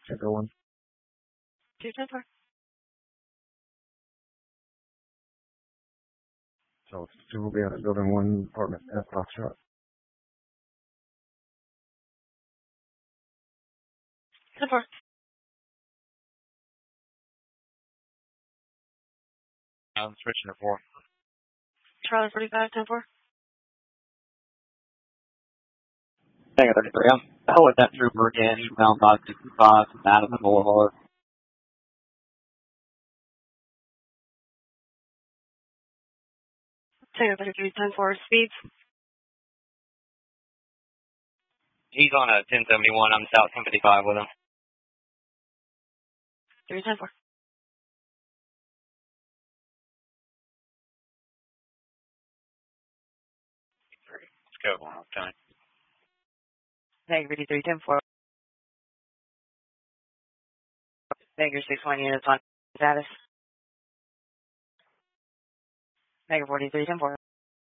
Checker 1. 210-4. So 2 will be out of building 1 apartment at Foxtrot. 10-4. I'm switching to 4. Charlie 45, 10-4. Tango 33. I'm with that trooper again. Eastbound 565 Madison Boulevard. Tango 33, 10-4. Speeds. He's on a 1071. I'm south 1055 with him. 310-4. Let's go. Okay. Tango 53, 10-4. Tango 61 units on status. Tango 43, 10-4.